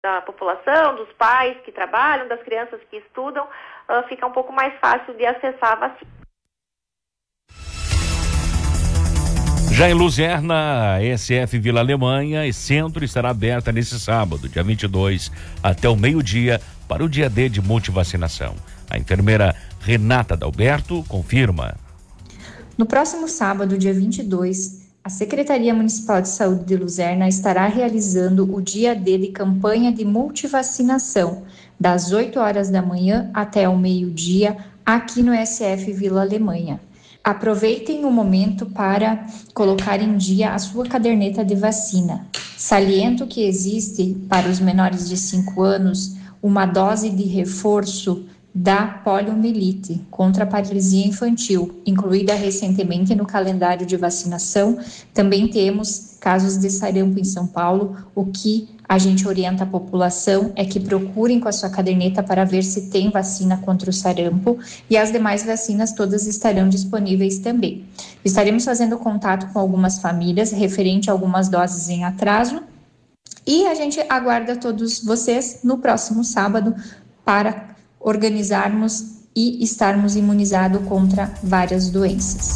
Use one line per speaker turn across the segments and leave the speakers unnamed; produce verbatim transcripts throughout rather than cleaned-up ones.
da população, dos pais que trabalham, das crianças que estudam, uh, fica um pouco mais fácil de acessar a vacina.
Já em Luzerna, a E S F Vila Alemanha e Centro estará aberta nesse sábado, dia vinte e dois, até o meio-dia, para o dia D de multivacinação. A enfermeira Renata Dalberto confirma.
No próximo sábado, dia vinte e dois, a Secretaria Municipal de Saúde de Luzerna estará realizando o dia D de campanha de multivacinação, das oito horas da manhã até o meio-dia, aqui no E S F Vila Alemanha. Aproveitem o momento para colocar em dia a sua caderneta de vacina. Saliento que existe para os menores de cinco anos uma dose de reforço da poliomielite contra a paralisia infantil, incluída recentemente no calendário de vacinação. Também temos casos de sarampo em São Paulo. O que a gente orienta a população é que procurem com a sua caderneta para ver se tem vacina contra o sarampo, e as demais vacinas todas estarão disponíveis também. Estaremos fazendo contato com algumas famílias referente a algumas doses em atraso, e a gente aguarda todos vocês no próximo sábado para organizarmos e estarmos imunizados contra várias doenças.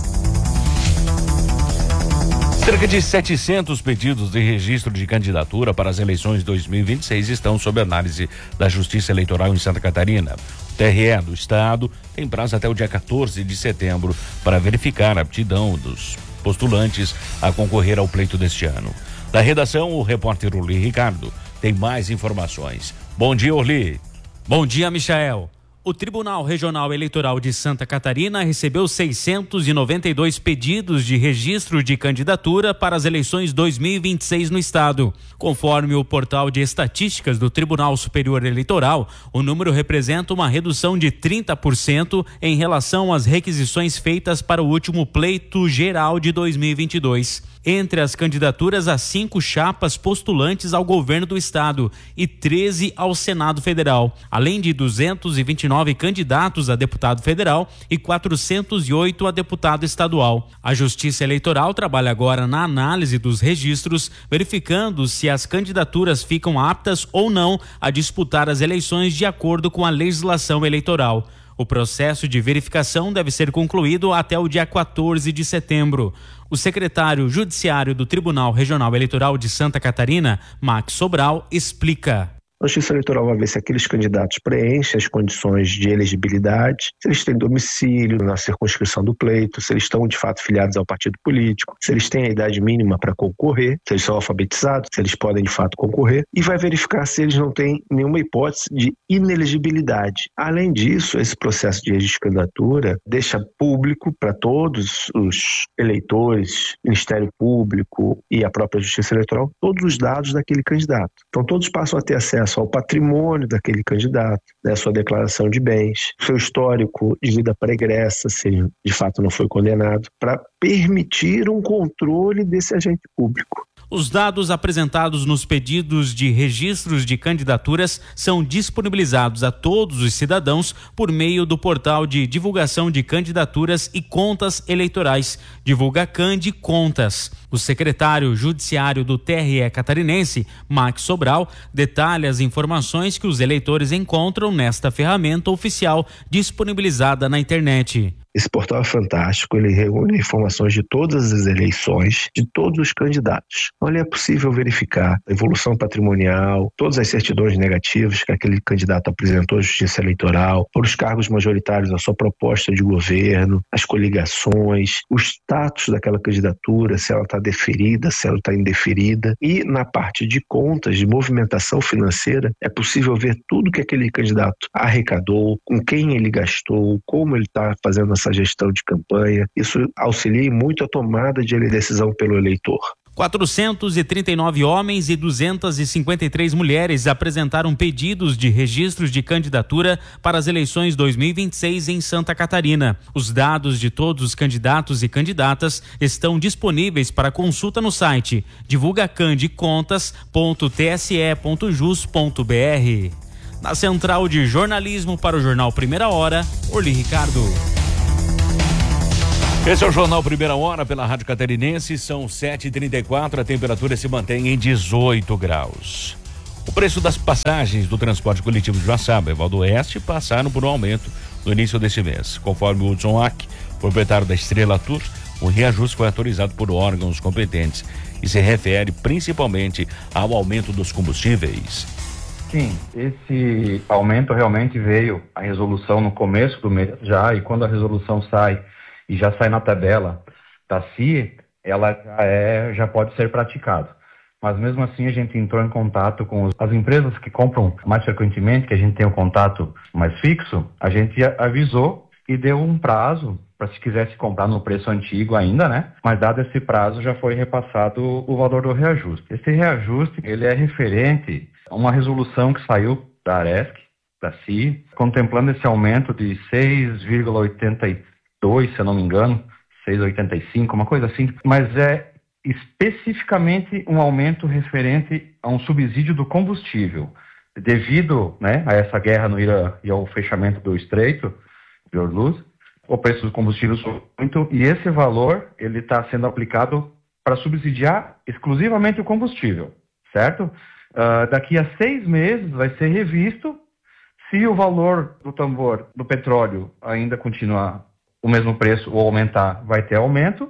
Cerca de setecentos pedidos de registro de candidatura para as eleições dois mil e vinte e seis estão sob análise da Justiça Eleitoral em Santa Catarina. O T R E do Estado tem prazo até o dia quatorze de setembro para verificar a aptidão dos postulantes a concorrer ao pleito deste ano. Da redação, o repórter Orli Ricardo tem mais informações. Bom dia, Orli.
Bom dia, Michael. O Tribunal Regional Eleitoral de Santa Catarina recebeu seiscentos e noventa e dois pedidos de registro de candidatura para as eleições dois mil e vinte e seis no estado. Conforme o portal de estatísticas do Tribunal Superior Eleitoral, o número representa uma redução de trinta por cento em relação às requisições feitas para o último pleito geral de dois mil e vinte e dois. Entre as candidaturas, há cinco chapas postulantes ao governo do estado e treze ao Senado Federal, além de duzentos e vinte e nove candidatos a deputado federal e quatrocentos e oito a deputado estadual. A Justiça Eleitoral trabalha agora na análise dos registros, verificando se as candidaturas ficam aptas ou não a disputar as eleições de acordo com a legislação eleitoral. O processo de verificação deve ser concluído até o dia quatorze de setembro. O secretário judiciário do Tribunal Regional Eleitoral de Santa Catarina, Max Sobral, explica.
A Justiça Eleitoral vai ver se aqueles candidatos preenchem as condições de elegibilidade, se eles têm domicílio na circunscrição do pleito, se eles estão de fato filiados ao partido político, se eles têm a idade mínima para concorrer, se eles são alfabetizados, se eles podem de fato concorrer, e vai verificar se eles não têm nenhuma hipótese de inelegibilidade. Além disso, esse processo de registro de candidatura deixa público para todos os eleitores, Ministério Público e a própria Justiça Eleitoral, todos os dados daquele candidato. Então todos passam a ter acesso ao patrimônio daquele candidato, né, sua declaração de bens, seu histórico de vida pregressa, se ele de fato não foi condenado, para permitir um controle desse agente público.
Os dados apresentados nos pedidos de registros de candidaturas são disponibilizados a todos os cidadãos por meio do portal de divulgação de candidaturas e contas eleitorais, DivulgaCand Contas. O secretário judiciário do T R E catarinense, Max Sobral, detalha as informações que os eleitores encontram nesta ferramenta oficial disponibilizada na internet.
Esse portal é fantástico, ele reúne informações de todas as eleições, de todos os candidatos. Olha, é possível verificar a evolução patrimonial, todas as certidões negativas que aquele candidato apresentou à Justiça Eleitoral, por os cargos majoritários da sua proposta de governo, as coligações, o status daquela candidatura, se ela está deferida, se ela está indeferida. E na parte de contas, de movimentação financeira, é possível ver tudo que aquele candidato arrecadou, com quem ele gastou, como ele está fazendo essa gestão de campanha. Isso auxilia muito a tomada de decisão pelo eleitor.
quatrocentos e trinta e nove homens e duzentas e cinquenta e três mulheres apresentaram pedidos de registros de candidatura para as eleições dois mil e vinte e seis em Santa Catarina. Os dados de todos os candidatos e candidatas estão disponíveis para consulta no site divulgacand contas ponto t s e ponto jus ponto b r. Na Central de Jornalismo para o Jornal Primeira Hora, Orli Ricardo.
Esse é o Jornal Primeira Hora pela Rádio Catarinense, são sete e trinta e quatro, a temperatura se mantém em dezoito graus. O preço das passagens do transporte coletivo de Joaçaba e Valdo Oeste passaram por um aumento no início desse mês. Conforme o Hudson Ack, proprietário da Estrela Tour, o reajuste foi autorizado por órgãos competentes e se refere principalmente ao aumento dos combustíveis.
Sim, esse aumento realmente veio a resolução no começo do mês já, e quando a resolução sai e já sai na tabela da C I E, ela já, é, já pode ser praticado. Mas mesmo assim a gente entrou em contato com as empresas que compram mais frequentemente, que a gente tem um contato mais fixo, a gente avisou e deu um prazo para se quisesse comprar no preço antigo ainda, né? Mas dado esse prazo já foi repassado o valor do reajuste. Esse reajuste, ele é referente a uma resolução que saiu da Aresc, da C I E, contemplando esse aumento de seis vírgula oitenta e dois, se eu não me engano, seis vírgula oitenta e cinco, uma coisa assim, mas é especificamente um aumento referente a um subsídio do combustível. Devido, né, a essa guerra no Irã e ao fechamento do Estreito de Hormuz, o preço do combustível subiu muito e esse valor ele está sendo aplicado para subsidiar exclusivamente o combustível, certo? Uh, daqui a seis meses vai ser revisto se o valor do tambor do petróleo ainda continuar o mesmo preço ou aumentar, vai ter aumento.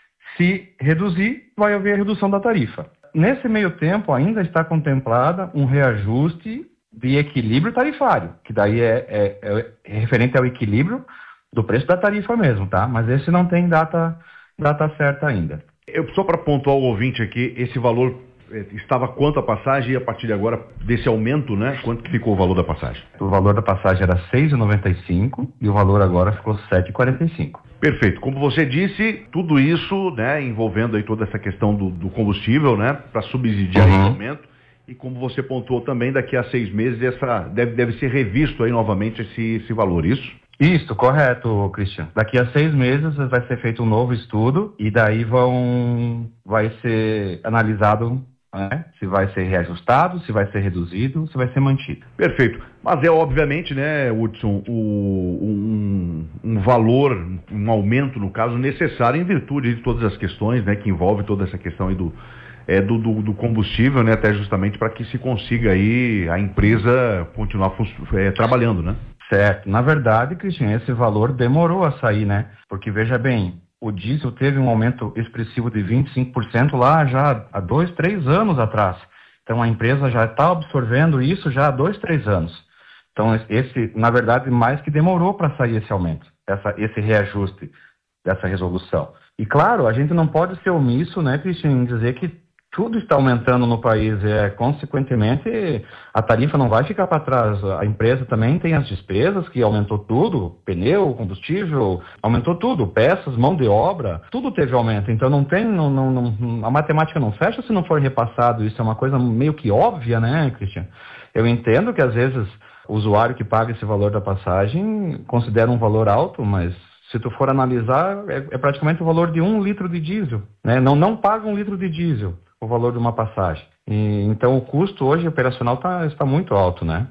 Se reduzir, vai haver redução da tarifa. Nesse meio tempo, ainda está contemplada um reajuste de equilíbrio tarifário, que daí é, é, é referente ao equilíbrio do preço da tarifa mesmo, tá? Mas esse não tem data, data certa ainda.
Eu, só para pontuar o ouvinte aqui, esse valor estava quanto a passagem e a partir de agora, desse aumento, né? Quanto que ficou o valor da passagem?
O valor da passagem era seis reais e noventa e cinco centavos e o valor agora ficou sete reais e quarenta e cinco centavos.
Perfeito. Como você disse, tudo isso, né, envolvendo aí toda essa questão do, do combustível, né, para subsidiar uhum. esse aumento. E como você pontuou também, daqui a seis meses essa, deve, deve ser revisto aí novamente esse, esse valor, isso?
Isso, correto, Christian. Daqui a seis meses vai ser feito um novo estudo e daí vão, vai ser analisado, né, se vai ser reajustado, se vai ser reduzido, se vai ser mantido.
Perfeito. Mas é obviamente, né, Hudson, o, um, um valor, um aumento, no caso, necessário em virtude de todas as questões, né, que envolve toda essa questão aí do, é, do, do, do combustível, né, até justamente para que se consiga aí a empresa continuar é, trabalhando, né?
Certo. Na verdade, Cristian, esse valor demorou a sair, né? Porque, veja bem, o diesel teve um aumento expressivo de vinte e cinco por cento lá já há dois, três anos atrás. Então, a empresa já está absorvendo isso já há dois, três anos. Então, esse, na verdade, mais que demorou para sair esse aumento, essa, esse reajuste dessa resolução. E, claro, a gente não pode ser omisso, né, Cristian, em dizer que tudo está aumentando no país. É, consequentemente, a tarifa não vai ficar para trás. A empresa também tem as despesas, que aumentou tudo, pneu, combustível, aumentou tudo, peças, mão de obra, tudo teve aumento. Então, não tem, não, não, não, a matemática não fecha se não for repassado. Isso é uma coisa meio que óbvia, né, Cristian? Eu entendo que, às vezes, o usuário que paga esse valor da passagem considera um valor alto, mas se tu for analisar, é, é praticamente o valor de um litro de diesel, né? Não, não paga um litro de diesel o valor de uma passagem. E, então, o custo hoje operacional tá, está muito alto, né?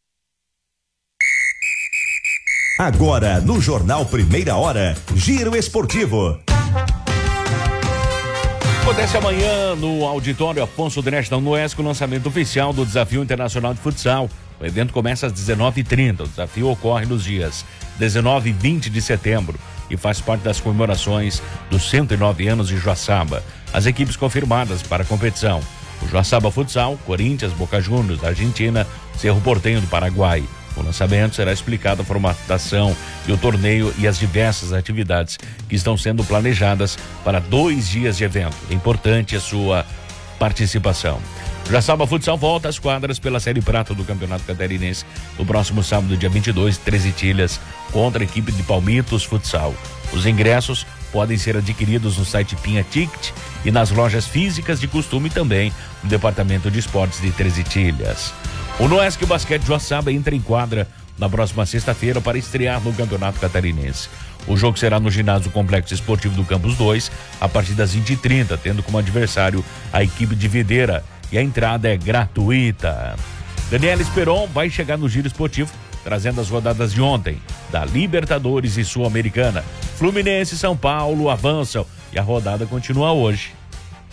Agora, no Jornal Primeira Hora, Giro Esportivo.
Acontece amanhã no auditório Afonso Dresch da UNOESC o lançamento oficial do Desafio Internacional de Futsal. O evento começa às dezenove e trinta. O desafio ocorre nos dias dezenove e vinte de setembro e faz parte das comemorações dos cento e nove anos de Joaçaba. As equipes confirmadas para a competição: o Joaçaba Futsal, Corinthians, Boca Juniors da Argentina, Cerro Porteño do Paraguai. O lançamento será explicado a formatação e o torneio e as diversas atividades que estão sendo planejadas para dois dias de evento. É importante a sua participação. O Joaçaba Futsal volta às quadras pela Série Prata do Campeonato Catarinense no próximo sábado, dia vinte e dois, treze Itilhas, contra a equipe de Palmitos Futsal. Os ingressos podem ser adquiridos no site Pinha Ticket e nas lojas físicas de costume, também no Departamento de Esportes de Treze Itilhas. O UNOESC Basquete Joaçaba entra em quadra na próxima sexta-feira para estrear no Campeonato Catarinense. O jogo será no ginásio Complexo Esportivo do Campus dois, a partir das vinte e trinta, tendo como adversário a equipe de Videira, e a entrada é gratuita. Daniela Esperon vai chegar no Giro Esportivo, trazendo as rodadas de ontem, da Libertadores e Sul-Americana. Fluminense e São Paulo avançam e a rodada continua hoje.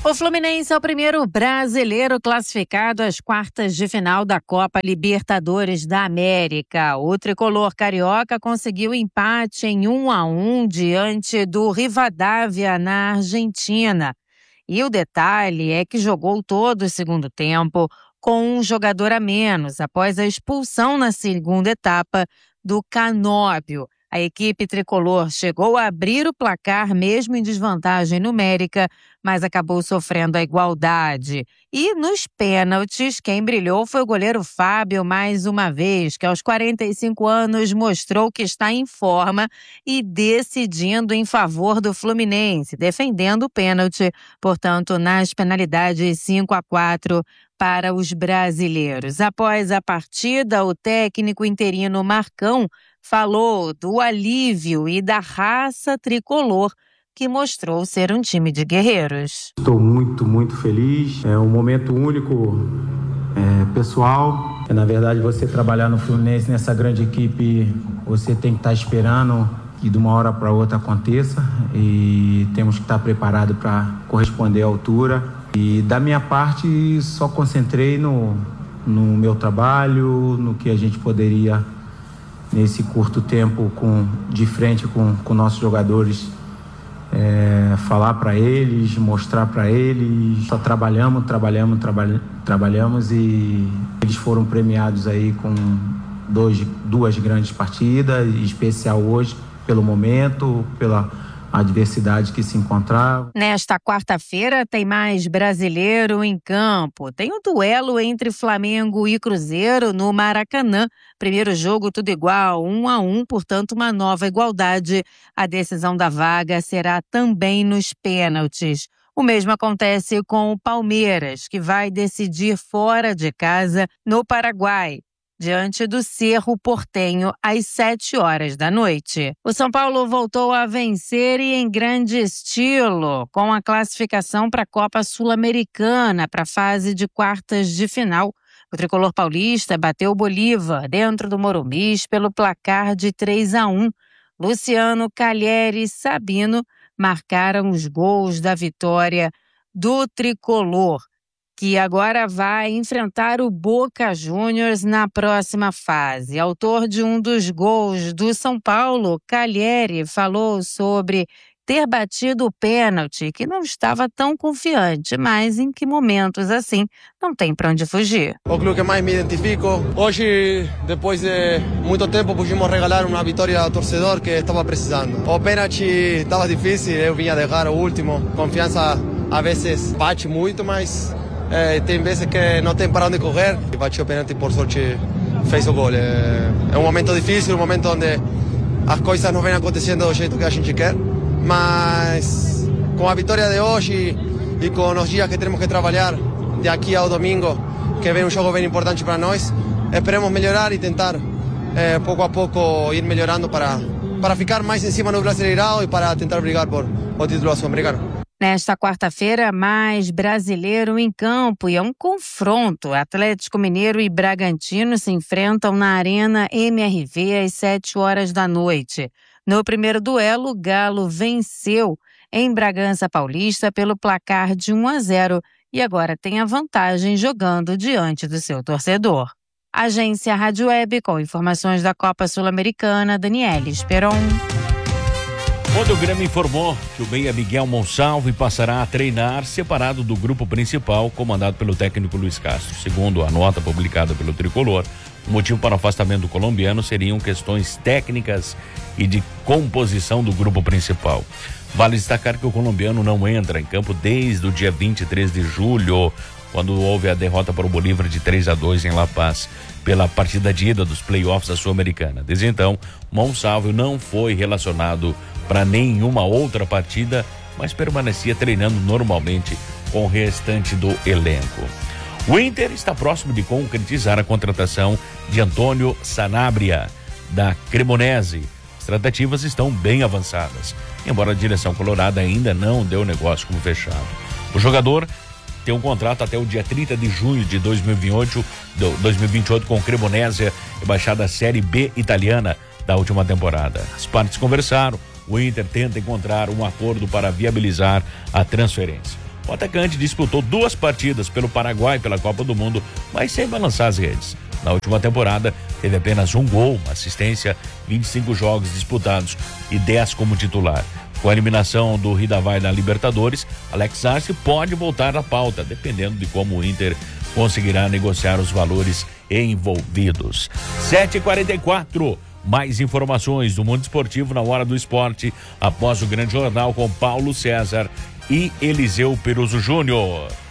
O Fluminense é o primeiro brasileiro classificado às quartas de final da Copa Libertadores da América. O tricolor carioca conseguiu empate em um a um diante do Rivadavia na Argentina. E o detalhe é que jogou todo o segundo tempo com um jogador a menos após a expulsão na segunda etapa do Canóbio. A equipe tricolor chegou a abrir o placar mesmo em desvantagem numérica, mas acabou sofrendo a igualdade. E nos pênaltis, quem brilhou foi o goleiro Fábio mais uma vez, que aos quarenta e cinco anos mostrou que está em forma e decidindo em favor do Fluminense, defendendo o pênalti, portanto, nas penalidades cinco a quatro para os brasileiros. Após a partida, o técnico interino Marcão falou do alívio e da raça tricolor, que mostrou ser um time de guerreiros.
Estou muito, muito feliz. É um momento único, é, pessoal. Na verdade, você trabalhar no Fluminense, nessa grande equipe, você tem que estar esperando que de uma hora para outra aconteça, e temos que estar preparados para corresponder à altura. E da minha parte, só concentrei no, no meu trabalho, no que a gente poderia, nesse curto tempo, com, de frente com, com nossos jogadores, é, falar para eles, mostrar para eles. Só trabalhamos, trabalhamos, trabalha, trabalhamos e eles foram premiados aí com dois, duas grandes partidas, em especial hoje, pelo momento, pela adversidade que se encontrava.
Nesta quarta-feira tem mais brasileiro em campo. Tem um duelo entre Flamengo e Cruzeiro no Maracanã. Primeiro jogo tudo igual, um a um, portanto uma nova igualdade. A decisão da vaga será também nos pênaltis. O mesmo acontece com o Palmeiras, que vai decidir fora de casa no Paraguai, diante do Cerro Porteño, às sete horas da noite. O São Paulo voltou a vencer e em grande estilo, com a classificação para a Copa Sul-Americana, para a fase de quartas de final. O tricolor paulista bateu o Bolívar dentro do Morumbi pelo placar de três a um. Luciano, Calheri e Sabino marcaram os gols da vitória do tricolor, que agora vai enfrentar o Boca Juniors na próxima fase. Autor de um dos gols do São Paulo, Calheri falou sobre ter batido o pênalti, que não estava tão confiante, mas em que momentos assim não tem para onde fugir.
O clube que mais me identifico. Hoje, depois de muito tempo, pudimos regalar uma vitória ao torcedor que estava precisando. O pênalti estava difícil, eu vinha deixar o último. Confiança a vezes bate muito, mas É, tem vezes que não tem para onde correr. E bateu o pênalti, por sorte fez o gol. É, é um momento difícil, um momento onde as coisas não vêm acontecendo do jeito que a gente quer, mas com a vitória de hoje e com os dias que temos que trabalhar de aqui ao domingo, que vem um jogo bem importante para nós, esperemos melhorar e tentar é, pouco a pouco ir melhorando para, para ficar mais em cima no Brasileirão e para tentar brigar por o título sul-americano.
Nesta quarta-feira, mais brasileiro em campo e é um confronto. Atlético Mineiro e Bragantino se enfrentam na Arena M R V às sete horas da noite. No primeiro duelo, o Galo venceu em Bragança Paulista pelo placar de um a zero e agora tem a vantagem jogando diante do seu torcedor. Agência Rádio Web com informações da Copa Sul-Americana, Daniela Esperon.
Ontem o Grêmio informou que o meia Miguel Monsalve passará a treinar separado do grupo principal, comandado pelo técnico Luiz Castro. Segundo a nota publicada pelo Tricolor, o motivo para o afastamento do colombiano seriam questões técnicas e de composição do grupo principal. Vale destacar que o colombiano não entra em campo desde o dia vinte e três de julho, quando houve a derrota para o Bolívar de três a dois em La Paz, pela partida de ida dos playoffs da Sul-Americana. Desde então, Monsalve não foi relacionado para nenhuma outra partida, mas permanecia treinando normalmente com o restante do elenco. O Inter está próximo de concretizar a contratação de Antônio Sanabria, da Cremonese. As tratativas estão bem avançadas, embora a direção colorada ainda não deu o negócio como fechado. O jogador tem um contrato até o dia trinta de junho de dois mil e vinte e oito, dois mil e vinte e oito com Cremonese, rebaixada Série B italiana da última temporada. As partes conversaram. O Inter tenta encontrar um acordo para viabilizar a transferência. O atacante disputou duas partidas pelo Paraguai pela Copa do Mundo, mas sem balançar as redes. Na última temporada, teve apenas um gol, uma assistência, vinte e cinco jogos disputados e dez como titular. Com a eliminação do Ridavai na Libertadores, Alex Arce pode voltar à pauta, dependendo de como o Inter conseguirá negociar os valores envolvidos. sete e quarenta e quatro. Mais informações do mundo esportivo na Hora do Esporte, após o Grande Jornal com Paulo César e Eliseu Peruso Júnior.